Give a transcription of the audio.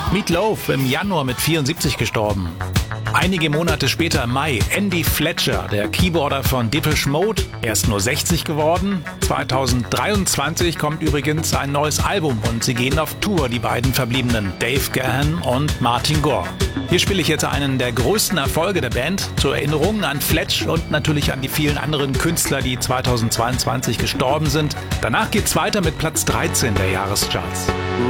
Meat Loaf im Januar mit 74 gestorben. Einige Monate später im Mai Andy Fletcher, der Keyboarder von Depeche Mode, erst nur 60 geworden. 2023 kommt übrigens ein neues Album und sie gehen auf Tour, die beiden Verbliebenen, Dave Gahan und Martin Gore. Hier spiele ich jetzt einen der größten Erfolge der Band zur Erinnerung an Fletch und natürlich an die vielen anderen Künstler, die 2022 gestorben sind. Danach geht's weiter mit Platz 13 der Jahrescharts.